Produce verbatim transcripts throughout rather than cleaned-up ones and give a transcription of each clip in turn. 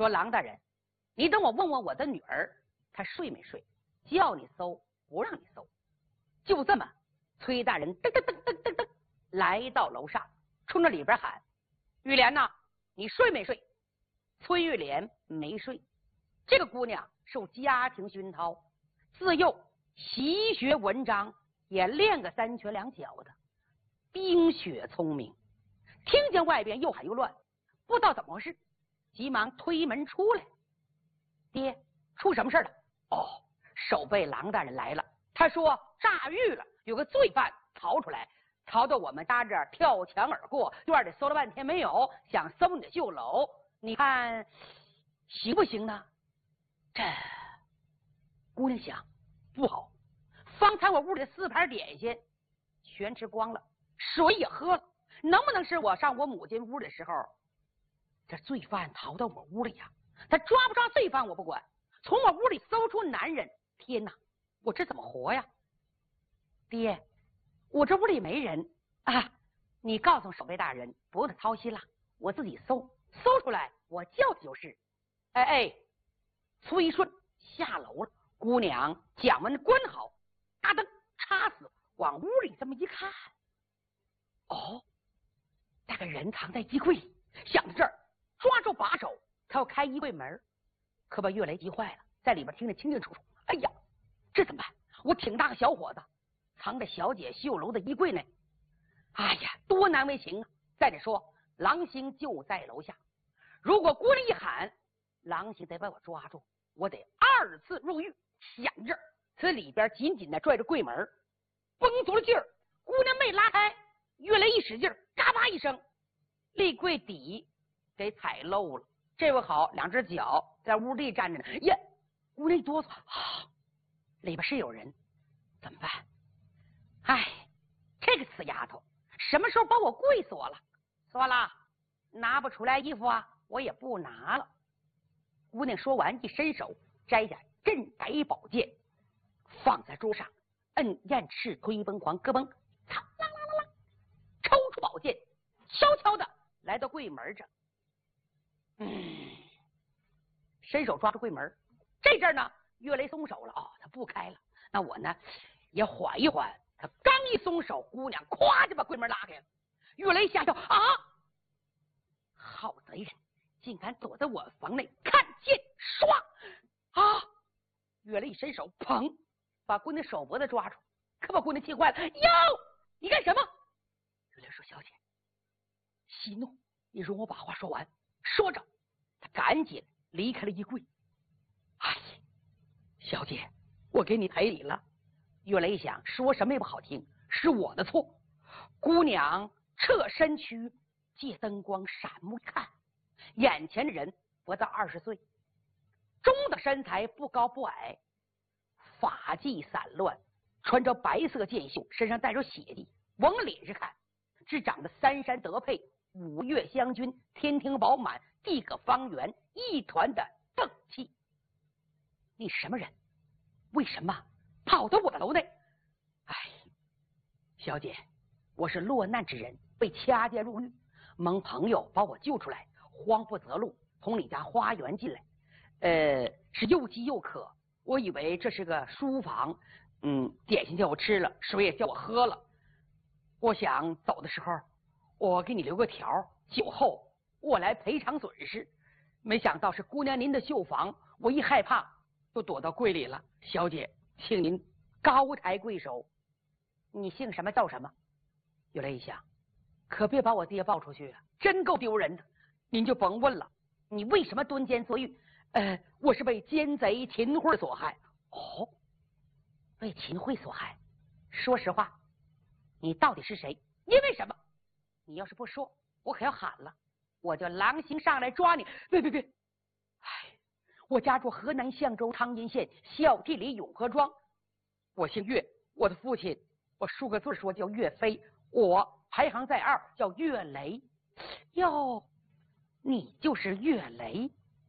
说郎大人，你等我问问我的女儿，她睡没睡？叫你搜，不让你搜。就这么，崔大人噔噔噔噔噔噔来到楼上，冲着里边喊：“玉莲呐，你睡没睡？”崔玉莲没睡。这个姑娘受家庭熏陶，自幼习学文章，也练个三拳两脚的，冰雪聪明。听见外边又喊又乱，不知道怎么回事，急忙推门出来。爹，出什么事了？哦，守备郎大人来了。他说炸狱了，有个罪犯逃出来，逃到我们家这儿跳墙而过，院里搜了半天没有，想搜你的绣楼，你看行不行呢？这姑娘想，不好，方才我屋里的四盘点心全吃光了，水也喝了，能不能是我上我母亲屋的时候，这罪犯逃到我屋里呀？他抓不抓罪犯我不管，从我屋里搜出男人，天哪，我这怎么活呀？爹，我这屋里没人啊，你告诉守备大人不用操心了，我自己搜，搜出来我叫就是。哎哎，崔顺下楼了，姑娘将门关好，大灯插死，往屋里这么一看，哦，那个人藏在衣柜里。想到这儿，抓住把手，他要开衣柜门，可把岳雷急坏了，在里边听得清清楚楚。哎呀，这怎么办？我挺大个小伙子，藏在小姐绣楼的衣柜内，哎呀，多难为情啊！再者说，郎星就在楼下，如果姑娘一喊，郎星得把我抓住，我得二次入狱。想着，此里边紧紧的拽着柜门，绷足了劲儿，姑娘没拉开，岳雷一使劲，嘎巴一声，立柜底给踩漏了。这回好，两只脚在屋里站着呢。呀，姑娘一哆嗦，啊，里边是有人，怎么办？哎，这个死丫头，什么时候把我柜锁了？锁了，拿不出来衣服啊，我也不拿了。姑娘说完，一伸手摘下镇宅宝剑，放在桌上，摁燕翅推崩狂咯嘣，嚓啦啦啦啦，抽出宝剑，悄悄的来到柜门这，嗯，伸手抓住柜门。这阵呢，岳雷松手了，哦，他不开了。那我呢，也缓一缓。他刚一松手，姑娘咵就把柜门拉开了。岳雷吓到啊！好贼人，竟敢躲在我房内看剑！唰啊！岳雷一伸手，砰，把姑娘手脖子抓住，可把姑娘气坏了。哟，你干什么？岳雷说：“小姐，息怒，你容我把话说完。”说着，他赶紧离开了衣柜。哎呀，小姐，我给你赔礼了。岳雷一想，说什么也不好听，是我的错。姑娘侧身躯，借灯光闪目看，眼前的人不到二十岁，中等身材，不高不矮，发髻散乱，穿着白色箭袖，身上带着血迹。往脸上看，只长得三山德配，五岳相均，天庭饱满，地阁方圆，一团的正气。你什么人？为什么跑到我的楼内？哎，小姐，我是落难之人，被掐剑入狱，蒙朋友把我救出来，慌不择路，从你家花园进来，呃，是又饥又渴，我以为这是个书房，嗯，点心叫我吃了，水也叫我喝了，我想走的时候，我给你留个条，酒后我来赔偿损失，没想到是姑娘您的绣房，我一害怕就躲到柜里了。小姐，请您高抬贵手。你姓什么叫什么？岳雷一想，可别把我爹抱出去啊，真够丢人的。您就甭问了，你为什么蹲监坐狱？呃，我是被奸贼秦桧所害。哦，被秦桧所害。说实话，你到底是谁？因为什么？你要是不说，我可要喊了，我就狼行上来抓你。别别别！哎，我家住河南象州汤阴县孝悌里永和庄，我姓岳，我的父亲我竖个字说叫岳飞，我排行在二，叫岳雷。哟，你就是岳雷？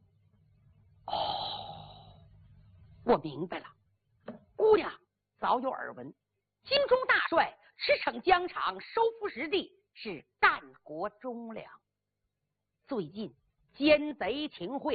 哦，我明白了。姑娘早有耳闻，精忠大帅驰骋疆场，收复失地，是干国忠良。最近奸贼秦桧